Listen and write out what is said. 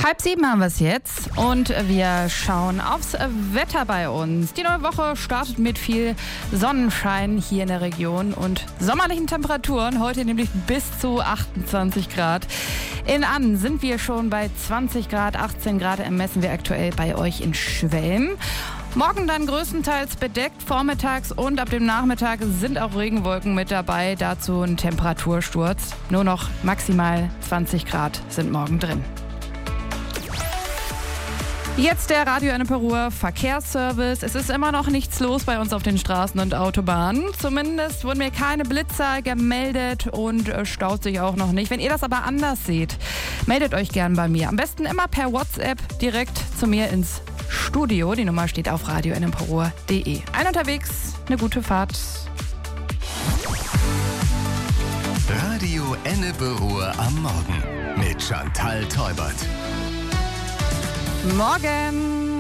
6:30 haben wir es jetzt und wir schauen aufs Wetter bei uns. Die neue Woche startet mit viel Sonnenschein hier in der Region und sommerlichen Temperaturen. Heute nämlich bis zu 28 Grad. In Annen sind wir schon bei 20 Grad, 18 Grad ermessen wir aktuell bei euch in Schwelm. Morgen dann größtenteils bedeckt, vormittags und ab dem Nachmittag sind auch Regenwolken mit dabei. Dazu ein Temperatursturz. Nur noch maximal 20 Grad sind morgen drin. Jetzt der Radio Ennepe Ruhr Verkehrsservice. Es ist immer noch nichts los bei uns auf den Straßen und Autobahnen. Zumindest wurden mir keine Blitzer gemeldet und staut sich auch noch nicht. Wenn ihr das aber anders seht, meldet euch gern bei mir. Am besten immer per WhatsApp direkt zu mir ins Studio. Die Nummer steht auf radioenneperuhr.de. Ein unterwegs, eine gute Fahrt. Radio Ennepe Ruhr am Morgen mit Chantal Teubert. Morgen!